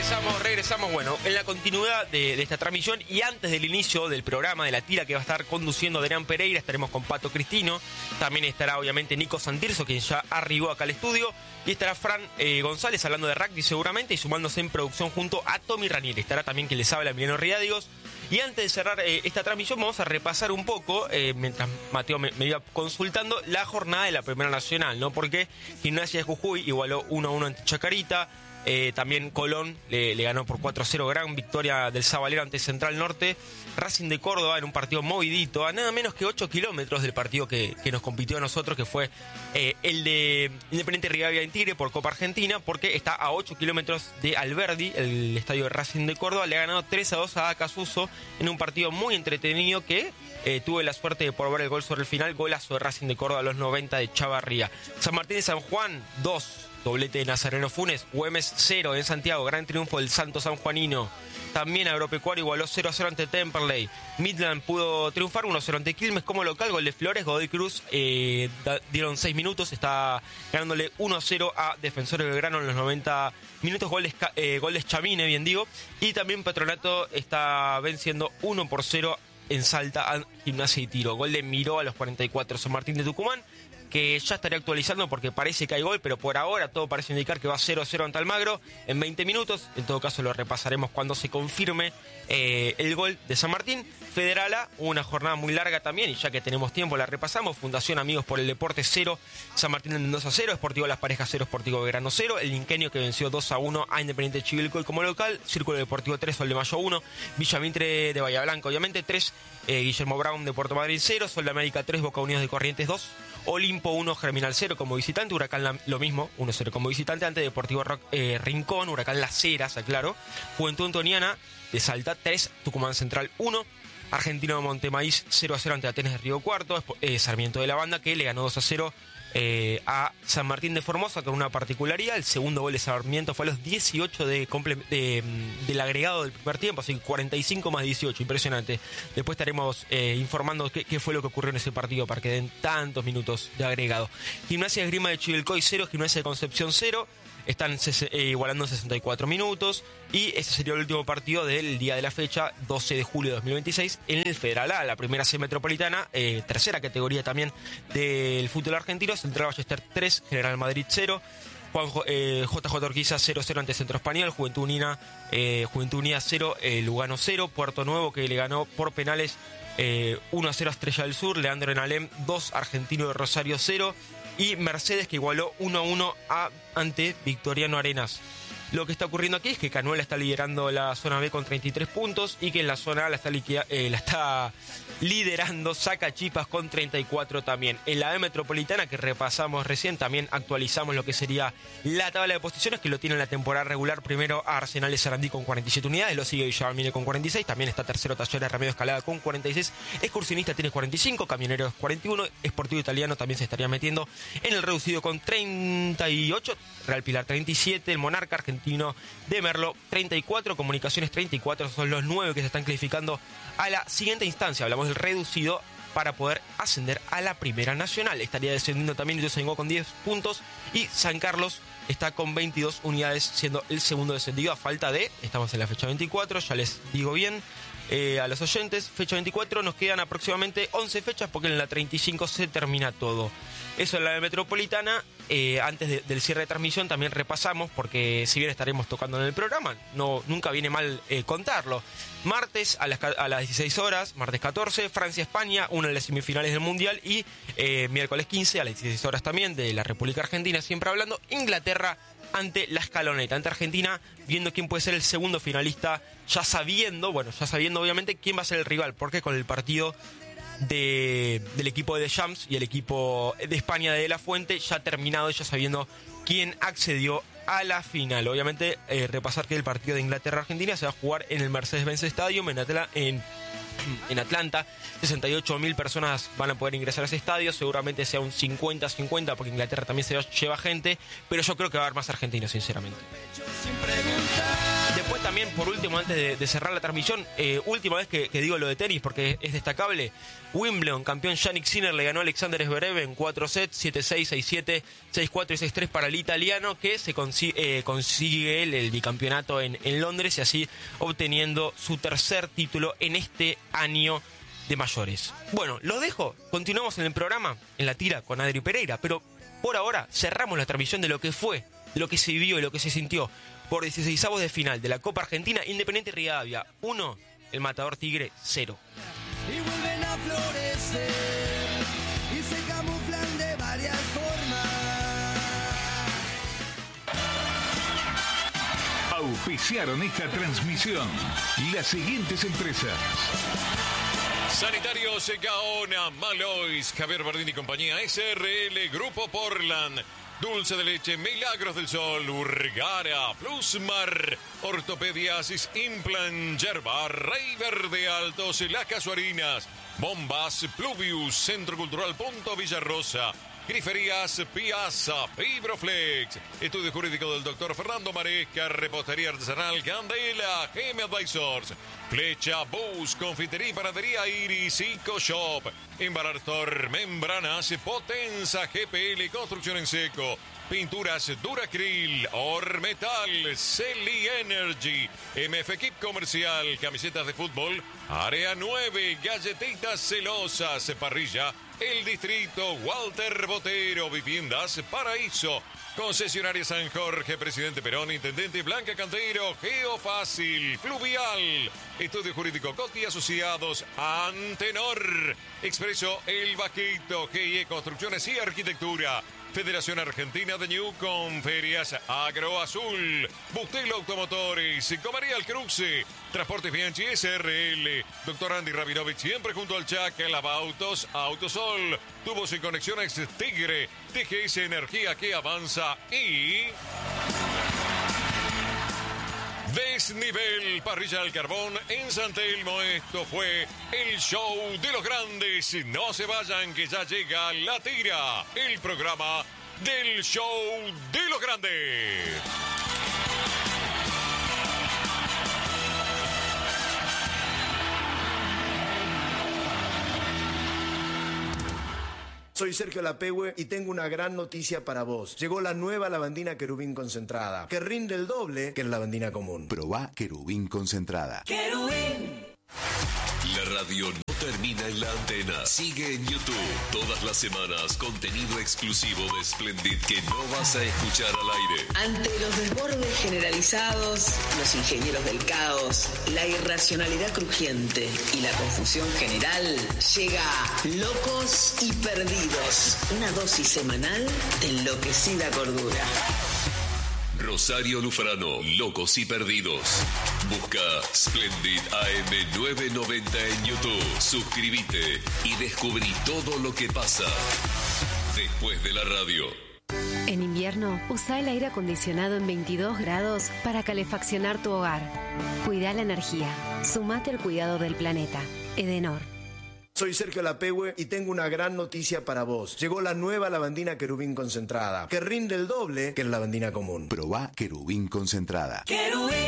Regresamos, bueno, en la continuidad de esta transmisión y antes del inicio del programa de la tira que va a estar conduciendo Adrián Pereira, estaremos con Pato Cristino, también estará obviamente Nico Santirso, quien ya arribó acá al estudio, y estará Fran González hablando de rugby seguramente y sumándose en producción junto a Tommy Ranieri. Estará también quien les habla, Emiliano Riadigos. Y antes de cerrar esta transmisión vamos a repasar un poco, mientras Mateo me iba consultando, la jornada de la Primera Nacional, ¿no? Porque Gimnasia de Jujuy igualó 1-1 ante Chacarita. También Colón le ganó por 4-0, gran victoria del Sabalero ante Central Norte. Racing de Córdoba en un partido movidito, a nada menos que 8 kilómetros del partido que nos compitió a nosotros, que fue el de Independiente Rivadavia en Tigre por Copa Argentina, porque está a 8 kilómetros de Alberdi, el estadio de Racing de Córdoba. Le ha ganado 3-2 a Acasuso en un partido muy entretenido que tuve la suerte de poder ver el gol sobre el final, golazo de Racing de Córdoba a los 90 de Chavarría. San Martín de San Juan, 2. Doblete de Nazareno Funes. Güemes 0 en Santiago, gran triunfo del Santo Sanjuanino. También Agropecuario igualó 0-0 ante Temperley. Midland pudo triunfar 1-0 ante Quilmes como local. Gol de Flores, Godoy Cruz dieron 6 minutos, está ganándole 1-0 a Defensores de Belgrano en los 90 minutos. Goles Chamine, bien digo. Y también Patronato está venciendo 1-0 en Salta a Gimnasia y Tiro. Gol de Miró a los 44. San Martín de Tucumán, que ya estaré actualizando porque parece que hay gol, pero por ahora todo parece indicar que va 0-0 ante Almagro en 20 minutos. En todo caso lo repasaremos cuando se confirme el gol de San Martín. Federala, una jornada muy larga también, y ya que tenemos tiempo la repasamos. Fundación Amigos por el Deporte 0, San Martín de Mendoza 0, Sportivo Las Parejas 0, Sportivo Belgrano 0, el Ingenio que venció 2-1 a Independiente Chivilcoy como local, Círculo Deportivo 3, Sol de Mayo 1, Villa Mitre de Bahía Blanca obviamente 3, Guillermo Brown de Puerto Madryn 0, Sol de América 3, Boca Unidos de Corrientes 2, Olimpo 1, Germinal 0 como visitante, Huracán lo mismo, 1-0 como visitante ante Deportivo Rincón, Huracán Las Heras, aclaro, Juventud Antoniana de Salta 3, Tucumán Central 1, Argentino de Montemaíz 0-0 ante Atenas de Río Cuarto, Sarmiento de la Banda que le ganó 2-0 a San Martín de Formosa con una particularidad. El segundo gol de Sarmiento fue a los 18 del agregado del primer tiempo, así que 45 más 18, impresionante. Después estaremos informando qué fue lo que ocurrió en ese partido para que den tantos minutos de agregado. Gimnasia Esgrima de Chivilcoy 0, Gimnasia de Concepción 0. Están igualando 64 minutos y ese sería el último partido del día de la fecha, 12 de julio de 2026, en el Federal A, la primera C metropolitana, tercera categoría también del fútbol argentino. Central Ballester 3, General Madrid 0, JJ Orquiza 0-0 ante Centro Español, Juventud Unida 0, Lugano 0, Puerto Nuevo que le ganó por penales 1-0 a Estrella del Sur, Leandro Enalem 2, Argentino de Rosario 0, y Mercedes que igualó 1-1 ante Victoriano Arenas. Lo que está ocurriendo aquí es que Canuela está liderando la zona B con 33 puntos y que en la zona A la está liderando Sacachipas con 34 también. En la B metropolitana que repasamos recién también actualizamos lo que sería la tabla de posiciones, que lo tiene en la temporada regular. Primero a Arsenal de Sarandí con 47 unidades, lo sigue Villamine con 46, también está tercero Talleres Remedio Escalada con 46, Excursionista tiene 45, Camioneros 41, Sportivo Italiano también se estaría metiendo en el reducido con 38, Real Pilar 37, el Monarca Argentino de Merlo 34, Comunicaciones 34, son los 9 que se están clasificando a la siguiente instancia. Hablamos del reducido para poder ascender a la Primera Nacional. Estaría descendiendo también Ituzaingó con 10 puntos y San Carlos está con 22 unidades siendo el segundo descendido a falta de, estamos en la fecha 24, ya les digo bien a los oyentes, fecha 24, nos quedan aproximadamente 11 fechas porque en la 35 se termina todo. Eso en la metropolitana. Antes del cierre de transmisión también repasamos, porque si bien estaremos tocando en el programa, nunca viene mal contarlo. Martes a las 16 horas, martes 14, Francia-España, una de las semifinales del Mundial, y miércoles 15 a las 16 horas también de la República Argentina, siempre hablando, Inglaterra ante la Escaloneta, ante Argentina, viendo quién puede ser el segundo finalista, ya sabiendo obviamente quién va a ser el rival, porque con el partido del equipo de Deschamps y el equipo de España de La Fuente ya terminado, ya sabiendo quién accedió a la final. Obviamente repasar que el partido de Inglaterra-Argentina se va a jugar en el Mercedes-Benz Stadium en Atlanta. 68.000 personas van a poder ingresar a ese estadio, seguramente sea un 50-50 porque Inglaterra también se lleva gente, pero yo creo que va a haber más argentinos, sinceramente. Después también, por último, antes de cerrar la transmisión, última vez que digo lo de tenis porque es destacable. Wimbledon, campeón Jannik Sinner le ganó a Alexander Zverev en 4 sets, 7-6, 6-7, 6-4 y 6-3 para el italiano, que se consigue el bicampeonato en Londres y así obteniendo su tercer título en este año de mayores. Bueno, los dejo, continuamos en el programa, en la tira con Adri Pereira, pero por ahora cerramos la transmisión de lo que fue, de lo que se vivió y lo que se sintió por 16avos de final de la Copa Argentina. Independiente Rivadavia 1, el Matador Tigre 0. Y vuelven a florecer y se camuflan de varias formas. Auspiciaron esta transmisión las siguientes empresas: Sanitarios Gaona, Malois, Javier Bardini y compañía, SRL, Grupo Portland, Dulce de Leche, Milagros del Sol, Urgara, Plusmar, Ortopediasis, Implant, Yerba, Rey Verde Altos, Las Casuarinas, Bombas, Pluvius, Centro Cultural Punto Villarrosa, Griferías Piazza, Fibroflex, Estudio Jurídico del Dr. Fernando Maresca, Repostería Artesanal Candela, GM Advisors, Flecha, Bus, Confitería y Panadería Iris, Ico Shop, Embarador, Membranas, Potenza, GPL, Construcción en Seco, Pinturas Duracril, Ormetal, Celi Energy, MF Equip Comercial, Camisetas de Fútbol, Área 9, Galletitas Celosas, Parrilla, El Distrito, Walter Botero, Viviendas Paraíso, Concesionaria San Jorge, Presidente Perón, Intendente Blanca Cantero, Geofácil, Fluvial, Estudio Jurídico Coti Asociados, Antenor, Expreso El Vaquito, GIE Construcciones y Arquitectura, Federación Argentina de Newcom, Ferias Agro Azul, Bustelo Automotores, Comarial Cruce, Transportes Bianchi SRL, Dr. Andy Rabinovich, siempre junto al Chac, Lavautos, Autosol, Tubos y Conexiones Tigre, TGS Energía que avanza y... Desnivel Parrilla al Carbón en San Telmo. Esto fue el show de los grandes. No se vayan que ya llega La Tira, el programa del show de los grandes. Soy Sergio Lapehue y tengo una gran noticia para vos. Llegó la nueva lavandina Querubín concentrada, que rinde el doble que la lavandina común. Probá Querubín concentrada. ¡Querubín! La radio no termina en la antena. Sigue en YouTube todas las semanas contenido exclusivo de Splendid que no vas a escuchar al aire. Ante los desbordes generalizados, los ingenieros del caos, la irracionalidad crujiente y la confusión general, llega Locos y Perdidos, una dosis semanal de enloquecida cordura. Rosario Lufrano, Locos y Perdidos. Busca Splendid AM 990 en YouTube. Suscríbete y descubrí todo lo que pasa después de la radio. En invierno, usa el aire acondicionado en 22 grados para calefaccionar tu hogar. Cuida la energía. Sumate al cuidado del planeta. Edenor. Soy Sergio Lapehue y tengo una gran noticia para vos. Llegó la nueva lavandina Querubín concentrada, que rinde el doble que la lavandina común. Probá Querubín concentrada. ¡Querubín!